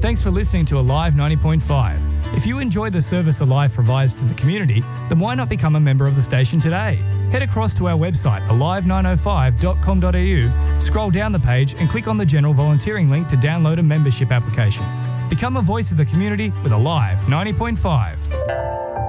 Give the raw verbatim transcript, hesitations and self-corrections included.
Thanks for listening to Alive ninety point five. If you enjoy the service Alive provides to the community, then why not become a member of the station today? Head across to our website alive nine oh five dot com dot a u, scroll down the page and click on the general volunteering link to download a membership application. Become a voice of the community with Alive ninety point five.